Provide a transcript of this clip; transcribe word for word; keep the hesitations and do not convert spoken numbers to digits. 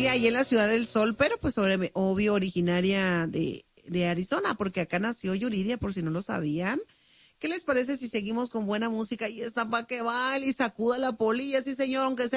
Sí, ahí en la Ciudad del Sol, pero pues sobre- obvio originaria de, de Arizona, porque acá nació Yuridia, por si no lo sabían. ¿Qué les parece si seguimos con buena música? Y está pa' que baile y sacuda la polilla, sí señor, aunque sea